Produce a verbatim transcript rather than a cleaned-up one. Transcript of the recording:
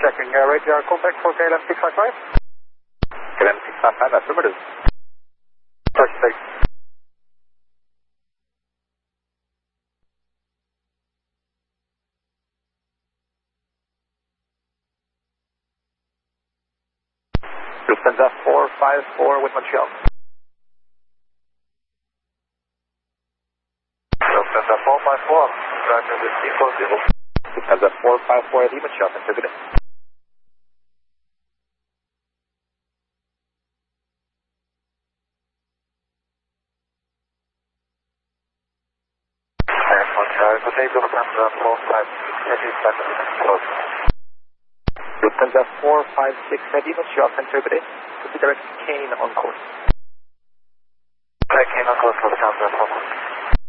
Checking uh, radar contact for K L M six five five. K L M six five five, affirmative. Touch six. Lufthansa four five four with Montreal. Lufthansa four five four, Roger with three four zero. Lufthansa four five four at Montreal, center good. Montreal, good day, Lufthansa four five six, heavy seven, close. Lufthansa four five six heavy, Montreal, center good. To the direct Kane on course. Kane on course, Lufthansa four five six.